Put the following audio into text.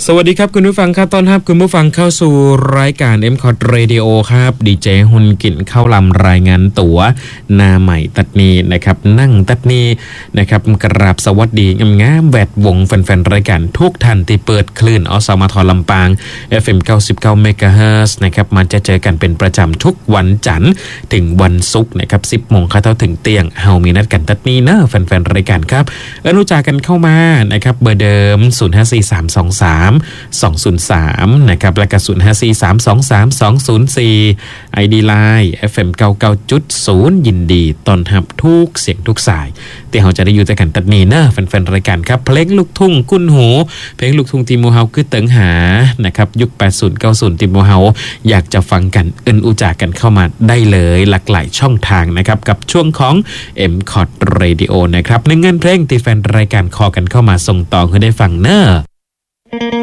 วัสดีครับคุณผู้ฟังครับต้อนรับคุณผู้ฟังเข้าสู่รายการ MCOT Radio ครับดีเจฮุนกินเข้าลำรายงานตั๋วนาใหม่ตัดนีนะครับนั่งตัดนีนะครับกราบสวัสดีงามๆแวดวงแฟนๆรายการทุกท่านที่เปิดคลื่นอสมทลำปาง FM 99 MHz นะครับมาจะเจอกันเป็นประจำทุกวันจันทร์ถึงวันศุกร์นะครับ 10 โมงเข้าถึงเตียงเฮามีนัดกันตัดนีเนอะแฟนๆรายการครับรู้จักกันเข้ามานะครับเบอร์เดิม054323 นะครับและก็054323 ID Line FM 99.0 ยินดีต้อนรับทุกเสียงทุกสายที่เราจะได้อยู่ด้วยกันตัดนี้เนอะแฟนๆรายการครับเพลงลูกทุ่งกุ้นหูเพลงลูกทุ่งทีโมเฮาคือเติงหานะครับยุค 80 90 ทีโมเฮาอยากจะฟังกันอุจากันเข้ามาได้เลยหลากหลายช่องทางนะครับกับช่วงของ MCOT Radio นะครับในเงินเพลงที่แฟนรายการคอกันเข้ามาส่งต่อให้ได้ฟังเนอะ